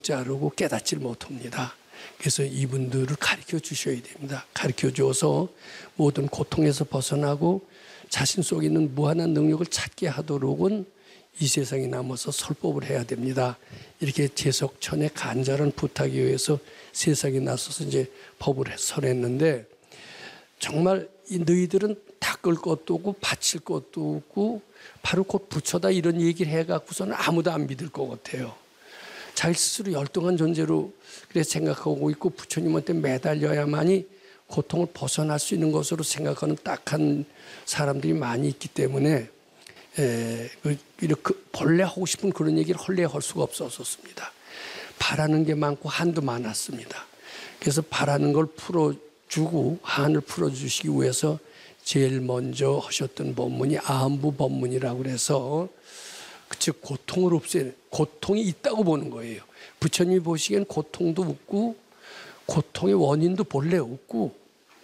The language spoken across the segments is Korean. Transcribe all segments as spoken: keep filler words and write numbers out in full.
자르고 깨닫질 못합니다. 그래서 이분들을 가르쳐 주셔야 됩니다. 가르쳐 줘서 모든 고통에서 벗어나고 자신 속에 있는 무한한 능력을 찾게 하도록은 이 세상에 남아서 설법을 해야 됩니다. 이렇게 제석천의 간절한 부탁에 의해서 세상에 나서서 이제 법을 설했는데, 정말 이 너희들은 닦을 것도 없고 바칠 것도 없고 바로 곧 부처다 이런 얘기를 해갖고서는 아무도 안 믿을 것 같아요. 자기 스스로 열등한 존재로 그래 생각하고 있고 부처님한테 매달려야만이 고통을 벗어날 수 있는 것으로 생각하는 딱한 사람들이 많이 있기 때문에 에, 그, 이렇게 본래 하고 싶은 그런 얘기를 헐레 할 수가 없었습니다. 바라는 게 많고 한도 많았습니다. 그래서 바라는 걸 풀어주고 한을 풀어주시기 위해서 제일 먼저 하셨던 법문이 아함부 법문이라고 그래서, 즉 고통을 없애는, 고통이 있다고 보는 거예요. 부처님이 보시기엔 고통도 없고 고통의 원인도 본래 없고,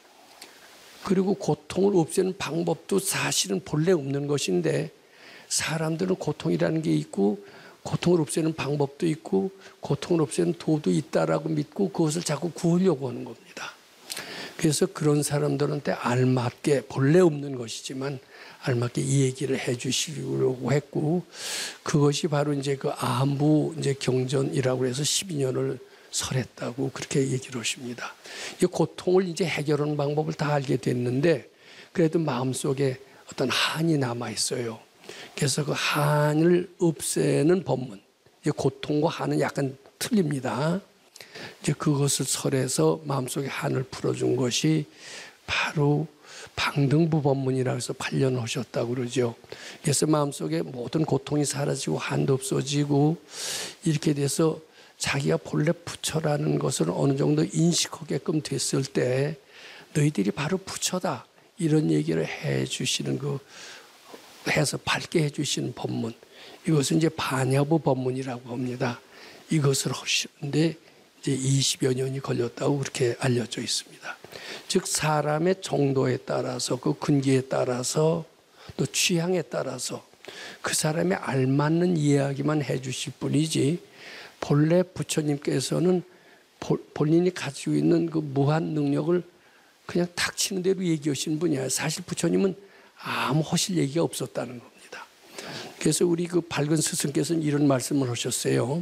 그리고 고통을 없애는 방법도 사실은 본래 없는 것인데, 사람들은 고통이라는 게 있고 고통을 없애는 방법도 있고 고통을 없애는 도도 있다라고 믿고 그것을 자꾸 구하려고 하는 겁니다. 그래서 그런 사람들한테 알맞게, 본래 없는 것이지만 알맞게 이 얘기를 해 주시려고 했고, 그것이 바로 이제 그 아함부 이제 경전이라고 해서 십이 년을 설했다고 그렇게 얘기를 하십니다. 이 고통을 이제 해결하는 방법을 다 알게 됐는데, 그래도 마음속에 어떤 한이 남아 있어요. 그래서 그 한을 없애는 법문, 이 고통과 한은 약간 틀립니다. 이제 그것을 설해서 마음속에 한을 풀어준 것이 바로 방등부 법문이라고 해서 팔 년 하셨다고 그러죠. 그래서 마음속에 모든 고통이 사라지고 한도 없어지고 이렇게 돼서 자기가 본래 부처라는 것을 어느 정도 인식하게끔 됐을 때 너희들이 바로 부처다 이런 얘기를 해 주시는, 그 해서 밝게 해 주시는 법문, 이것은 이제 반야부 법문이라고 합니다. 이것을 하시는데 이제 이십여 년이 걸렸다고 그렇게 알려져 있습니다. 즉 사람의 정도에 따라서, 그 근기에 따라서, 또 취향에 따라서 그 사람에 알맞는 이야기만 해 주실 뿐이지, 본래 부처님께서는 본인이 가지고 있는 그 무한 능력을 그냥 닥치는 대로 얘기하시는 분이야. 사실 부처님은 아무 하실 얘기가 없었다는 겁니다. 그래서 우리 그 밝은 스승께서는 이런 말씀을 하셨어요.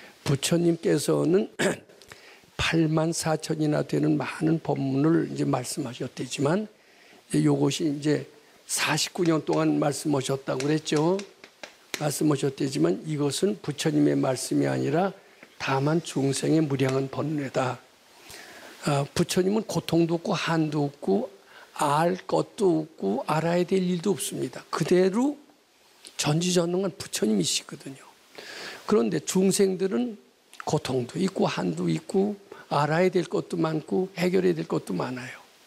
부처님께서는 팔만 사천이나 되는 많은 법문을 이제 말씀하셨대지만, 이것이 이제 사십구 년 동안 말씀하셨다고 그랬죠. 말씀하셨대지만 이것은 부처님의 말씀이 아니라 다만 중생의 무량한 번뇌다. 아, 부처님은 고통도 없고 한도 없고 알 것도 없고 알아야 될 일도 없습니다. 그대로 전지전능한 부처님이시거든요. 그런데 중생들은 고통도 있고 한도 있고 알아야 될 것도 많고 해결해야 될 것도 많아요.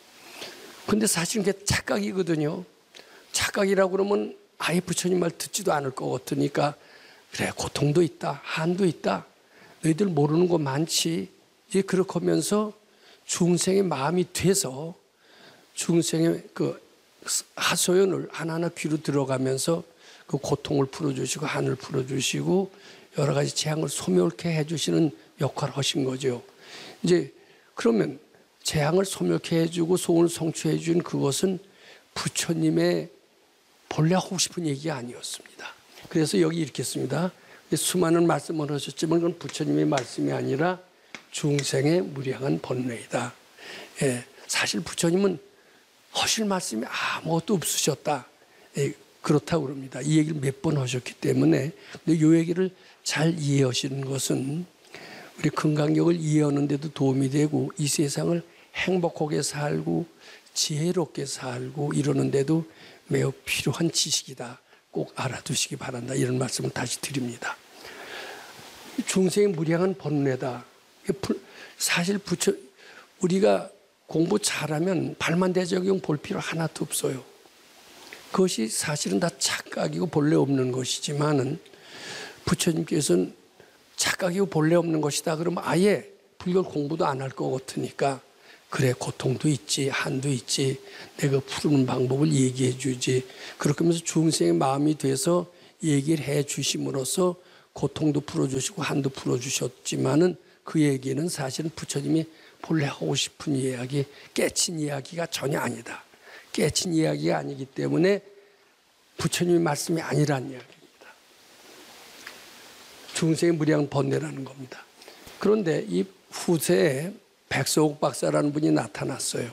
근데 사실은 그게 착각이거든요. 착각이라고 그러면 아예 부처님 말 듣지도 않을 것 같으니까, 그래 고통도 있다 한도 있다 너희들 모르는 거 많지, 이제 그렇게 하면서 중생의 마음이 돼서 중생의 그 하소연을 하나하나 귀로 들어가면서 그 고통을 풀어주시고 한을 풀어주시고 여러 가지 재앙을 소멸케 해주시는 역할을 하신 거죠. 이제 그러면 재앙을 소멸케 해주고 소원을 성취해 준 그것은 부처님의 본래 하고 싶은 얘기가 아니었습니다. 그래서 여기 이렇게 씁니다. 수많은 말씀을 하셨지만 그건 부처님의 말씀이 아니라 중생의 무량한 번뇌이다. 예, 사실 부처님은 하실 말씀이 아무것도 없으셨다. 예, 그렇다고 그럽니다. 이 얘기를 몇 번 하셨기 때문에. 근데 이 얘기를 잘 이해하시는 것은 우리 건강력을 이해하는 데도 도움이 되고 이 세상을 행복하게 살고 지혜롭게 살고 이러는 데도 매우 필요한 지식이다. 꼭 알아두시기 바란다. 이런 말씀을 다시 드립니다. 중생의 무량한 번뇌다. 사실 부처 우리가 공부 잘하면 발만대적용 볼 필요 하나도 없어요. 그것이 사실은 다 착각이고 본래 없는 것이지만은 부처님께서는 착각이고 본래 없는 것이다 그러면 아예 불교를 공부도 안 할 것 같으니까, 그래 고통도 있지 한도 있지 내가 푸는 방법을 얘기해 주지, 그렇게 하면서 중생의 마음이 돼서 얘기를 해 주심으로써 고통도 풀어주시고 한도 풀어주셨지만은 그 얘기는 사실은 부처님이 본래 하고 싶은 이야기, 깨친 이야기가 전혀 아니다. 깨친 이야기가 아니기 때문에 부처님의 말씀이 아니라는 이야기입니다. 중생의 무량 번뇌라는 겁니다. 그런데 이 후세에 백서옥 박사라는 분이 나타났어요.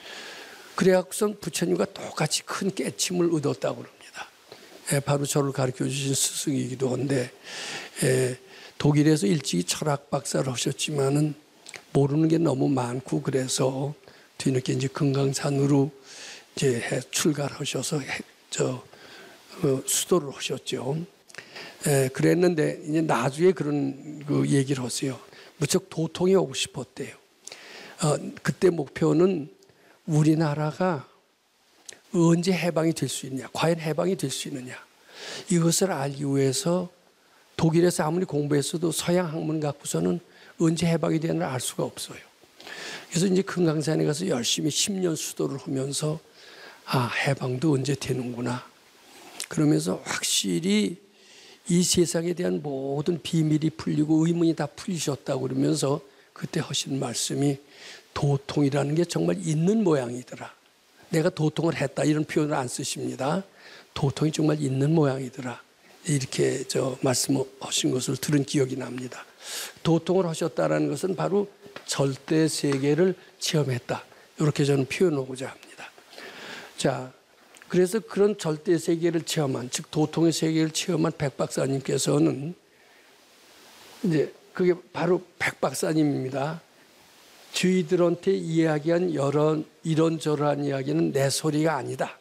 그래갖고선 부처님과 똑같이 큰 깨침을 얻었다고 그럽니다. 예, 바로 저를 가르쳐 주신 스승이기도 한데, 예, 독일에서 일찍이 철학 박사를 하셨지만은 모르는 게 너무 많고 그래서 뒤늦게 이제 금강산으로 이제 출가를 하셔서 해, 저 어, 수도를 하셨죠. 예, 그랬는데 이제 나중에 그런 그 얘기를 하세요. 무척 도통이 오고 싶었대요. 어, 그때 목표는 우리나라가 언제 해방이 될 수 있냐, 과연 해방이 될 수 있느냐, 이것을 알기 위해서 독일에서 아무리 공부했어도 서양 학문 갖고서는 언제 해방이 되는지 알 수가 없어요. 그래서 이제 금강산에 가서 열심히 십 년 수도를 하면서 아, 해방도 언제 되는구나. 그러면서 확실히 이 세상에 대한 모든 비밀이 풀리고 의문이 다 풀리셨다고 그러면서 그때 하신 말씀이 도통이라는 게 정말 있는 모양이더라. 내가 도통을 했다 이런 표현을 안 쓰십니다. 도통이 정말 있는 모양이더라. 이렇게 저 말씀하신 것을 들은 기억이 납니다. 도통을 하셨다는 것은 바로 절대 세계를 체험했다. 이렇게 저는 표현하고자 합니다. 자, 그래서 그런 절대 세계를 체험한, 즉 도통의 세계를 체험한 백 박사님께서는 이제 그게 바로 백 박사님입니다. 저희들한테 이야기한 여러 이런저런 이야기는 내 소리가 아니다.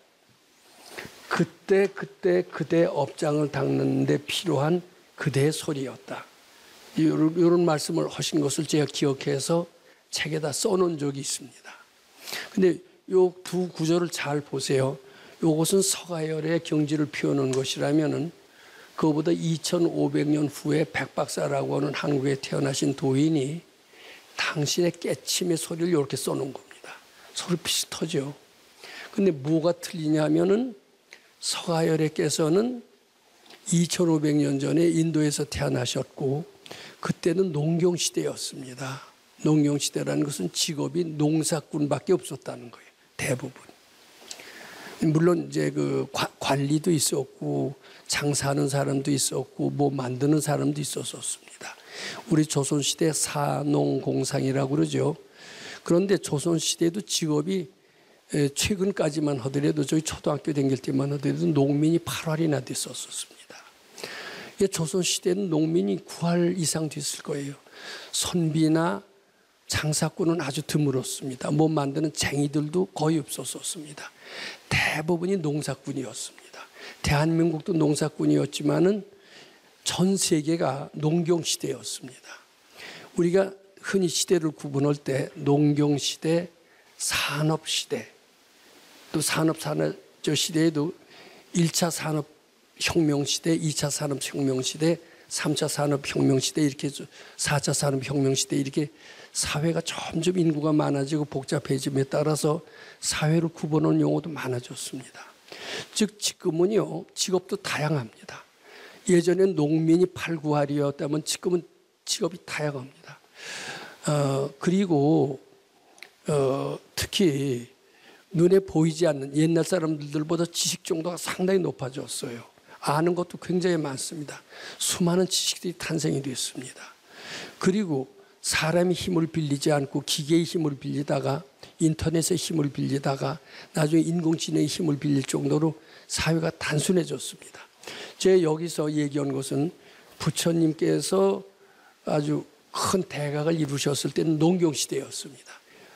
그때 그때 그대 업장을 닦는 데 필요한 그대의 소리였다. 이런, 이런 말씀을 하신 것을 제가 기억해서 책에다 써놓은 적이 있습니다. 근데 요 두 구절을 잘 보세요. 요것은 서가열의 경지를 표현한 것이라면은 그거보다 이천오백 년 후에 백박사라고 하는 한국에 태어나신 도인이 당신의 깨침의 소리를 이렇게 써놓은 겁니다. 서로 비슷하죠. 근데 뭐가 틀리냐면은 서가열에께서는 이천오백 년 전에 인도에서 태어나셨고 그때는 농경시대였습니다. 농경시대라는 것은 직업이 농사꾼밖에 없었다는 거예요. 대부분. 물론 이제 그 관리도 있었고 장사하는 사람도 있었고 뭐 만드는 사람도 있었습니다. 우리 조선시대 사농공상이라고 그러죠. 그런데 조선시대도 직업이 최근까지만 하더라도 저희 초등학교 다닐 때만 하더라도 농민이 팔 할이나 됐었습니다. 조선시대는 농민이 구 할 이상 됐을 거예요. 선비나 장사꾼은 아주 드물었습니다. 뭐 만드는 쟁이들도 거의 없었습니다. 대부분이 농사꾼이었습니다. 대한민국도 농사꾼이었지만은 전 세계가 농경시대였습니다. 우리가 흔히 시대를 구분할 때 농경시대, 산업시대, 또 산업산업 저 시대에도 일 차 산업혁명시대, 이 차 산업혁명시대, 삼 차 산업혁명시대 이렇게 사 차 산업혁명시대 이렇게 사회가 점점 인구가 많아지고 복잡해짐에 따라서 사회를 구분하는 용어도 많아졌습니다. 즉 지금은요 직업도 다양합니다. 예전엔 농민이 팔, 구 할이었다면 지금은 직업이 다양합니다. 어, 그리고 어, 특히 눈에 보이지 않는 옛날 사람들보다 지식 정도가 상당히 높아졌어요. 아는 것도 굉장히 많습니다. 수많은 지식들이 탄생이 됐습니다. 그리고 사람의 힘을 빌리지 않고 기계의 힘을 빌리다가 인터넷의 힘을 빌리다가 나중에 인공지능의 힘을 빌릴 정도로 사회가 단순해졌습니다. 제가 여기서 얘기한 것은 부처님께서 아주 큰 대각을 이루셨을 때는 농경시대였습니다.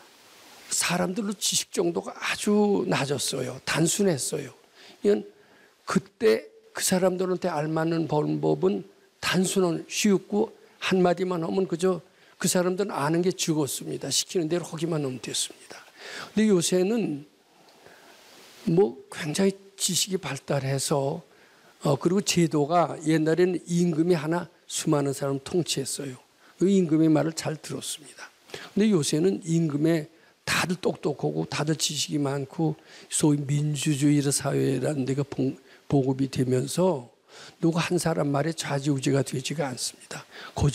사람들로 지식 정도가 아주 낮았어요. 단순했어요. 이건 그때 그 사람들한테 알맞는 방법은 단순한 쉬웠고 한마디만 하면 그저 그 사람들은 아는 게 죽었습니다. 시키는 대로 하기만 하면 됐습니다. 근데 요새는 뭐 굉장히 지식이 발달해서 어 그리고 제도가 옛날에는 임금이 하나 수많은 사람을 통치했어요. 그 임금의 말을 잘 들었습니다. 근데 요새는 임금에 다들 똑똑하고 다들 지식이 많고 소위 민주주의 사회라는 데가 보급이 되면서 누구 한 사람 말에 좌지우지가 되지가 않습니다.